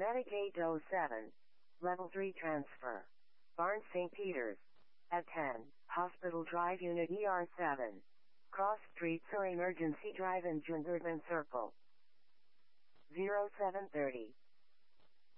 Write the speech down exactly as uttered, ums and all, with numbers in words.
Medic eight oh seven. Level three transfer. Barnes Saint Peters. At ten, Hospital Drive Unit E R seven. Cross Streets or Emergency Drive in Jungervan Circle. zero seven thirty.